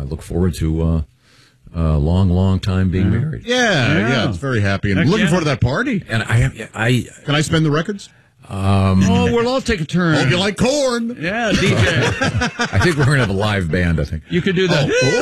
look forward to a long time being married. Yeah, it's very happy. And looking forward to that party. And can I spin the records? We'll all take a turn. Hope you like corn. Yeah, DJ. I think we're going to have a live band, I think. You could do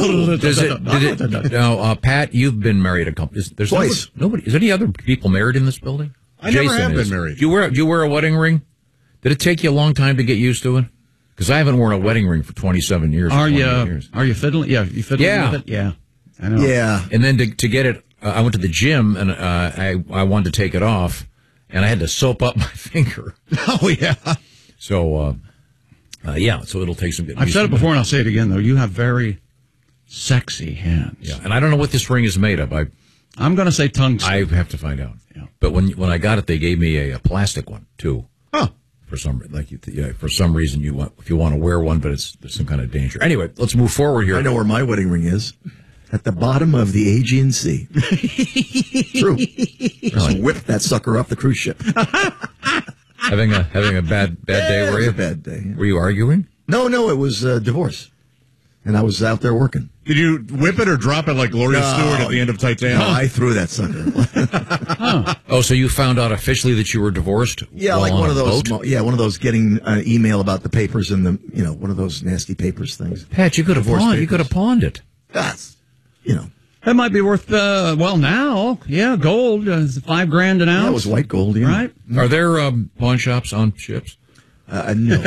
that. Now, Pat, you've been married a couple. There's twice. Nobody. Is there any other people married in this building? I never have been married. Do you wear a wedding ring? Did it take you a long time to get used to it? Because I haven't worn a wedding ring for 27 years. Are you fiddling? Yeah, you fiddling with it? Yeah. I know. Yeah. And then to get it, I went to the gym, and I wanted to take it off, and I had to soap up my finger. Oh, yeah. So, so it'll take some getting I've used said to. it before, and I'll say it again, though. You have very sexy hands. Yeah, and I don't know what this ring is made of. I'm going to say tungsten. I have to find out. Yeah. But when I got it, they gave me a plastic one, too. Huh. For some reason, if you want to wear one, but there's some kind of danger. Anyway, let's move forward here. I know where my wedding ring is. At the bottom of the Aegean Sea. True. Just whip that sucker off the cruise ship. having a bad day, were you? It was a bad day. Were you arguing? No, it was divorce. And I was out there working. Did you whip it or drop it like Gloria Stewart at the end of Titanic? No, I threw that sucker. Oh, so you found out officially that you were divorced? Yeah, like one of those. One of those getting an email about the papers and one of those nasty papers things. Pat, you could have pawned it. That's, That might be worth, now. Yeah, gold. $5,000 an ounce. That was white gold, yeah. Right? Are there pawn shops on ships? No.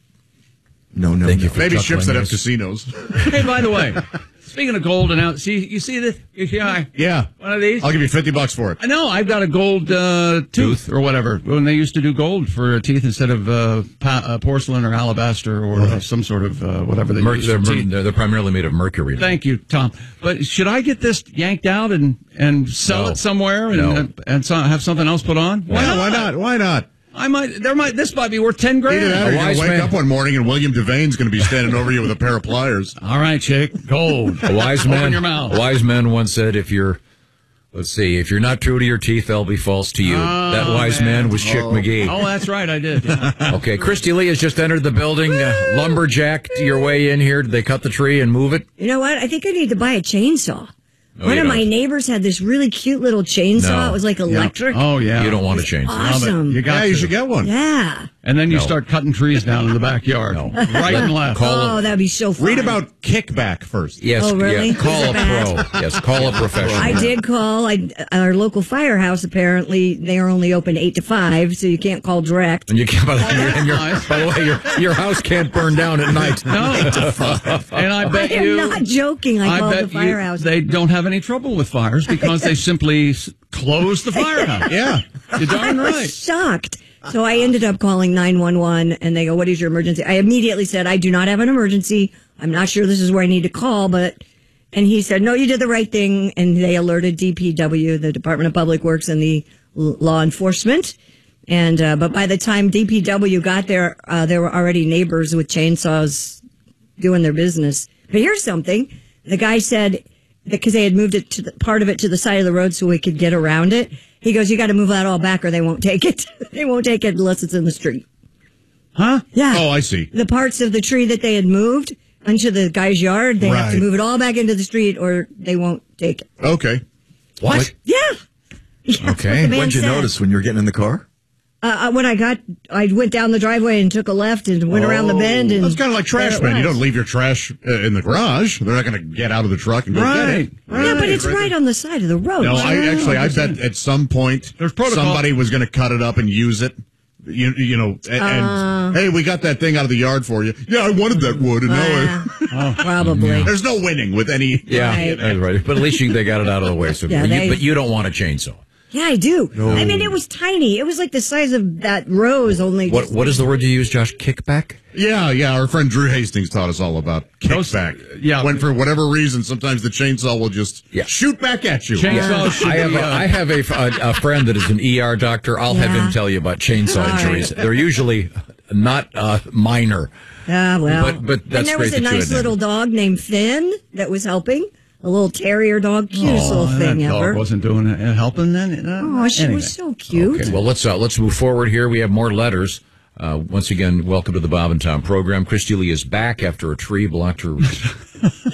No. Thank you for Maybe chuckling ships that have this. casinos. Hey, by the way, speaking of gold and out, you see this? Yeah. One of these? I'll give you $50 for it. I know. I've got a gold tooth or whatever. When they used to do gold for teeth instead of porcelain or alabaster or some sort of whatever they use for teeth. They're primarily made of mercury. Thank you, Tom. But should I get this yanked out and sell it somewhere and have something else put on? Why not? This might be worth $10,000. Either that or you're going to wake up one morning and William Devane's going to be standing over you with a pair of pliers. All right, Chick. Gold. A wise man. Open your mouth. A wise man once said, if you're not true to your teeth, they'll be false to you. That wise man was Chick McGee. Oh, that's right. I did. Yeah. Okay, Christy Lee has just entered the building. Lumberjack, your way in here. Did they cut the tree and move it? You know what? I think I need to buy a chainsaw. No, One you of don't. my neighbors had this really cute little chainsaw. No. It was like electric. Oh, yeah. You don't want to change it. Awesome. You should get one. Yeah. And then you start cutting trees down in the backyard. No. Right and left. That'd be so fun. Read about kickback first. Yes, Oh, really? yeah, call Is a it bad? pro. Yes, call a professional. I did call. Our local firehouse, apparently, they are only open 8 to 5, so you can't call direct. And you can't, by the way, your house can't burn down at night. No. And I bet I am you. not joking. I called the firehouse. They don't have any trouble with fires because they simply close the firehouse. Yeah. You're darn I was right. shocked. So I ended up calling 911, and they go, "What is your emergency?" I immediately said, "I do not have an emergency. I'm not sure this is where I need to call, but..." And he said, "No, you did the right thing." And they alerted DPW, the Department of Public Works, and the law enforcement. And but by the time DPW got there, there were already neighbors with chainsaws doing their business. But here's something: the guy said, because they had moved it to part of it to the side of the road so we could get around it. He goes, "You got to move that all back, or they won't take it. They won't take it unless it's in the street." Huh? Yeah. Oh, I see. The parts of the tree that they had moved into the guy's yard, they have to Right. move it all back into the street, or they won't take it. Okay. What? Yeah. That's what Okay. the man When'd you said. notice when you were getting in the car? When I went down the driveway and took a left and went around the bend. And That's kind of like trash there it men. You was. don't leave your trash in the garage. They're not going to get out of the truck and go get it. Yeah, but it's right on the side of the road. No, I bet at some point There's protocol. somebody was going to cut it up and use it. And hey, we got that thing out of the yard for you. Yeah, I wanted that wood, and Probably. there's no winning with any. Yeah, Right. that's right. But at least they got it out of the way. So, Yeah, but you don't want a chainsaw. Yeah, I do. I mean, it was tiny. It was like the size of that rose, only. What is the word you use, Josh? Kickback? Yeah. Our friend Drew Hastings taught us all about kickback. When for whatever reason, sometimes the chainsaw will just shoot back at you. Chainsaw should I have a friend that is an ER doctor. I'll have him tell you about chainsaw All injuries. right. They're usually not minor. Ah, well. But that's and there was great a that you nice had little dog named Finn that was helping. A little terrier dog, cutest little that thing dog ever. wasn't doing it, helping then. Oh, she Anyway. was so cute. Okay, well, let's move forward here. We have more letters. Once again, welcome to the Bob and Tom program. Christy Lee is back after a tree blocked her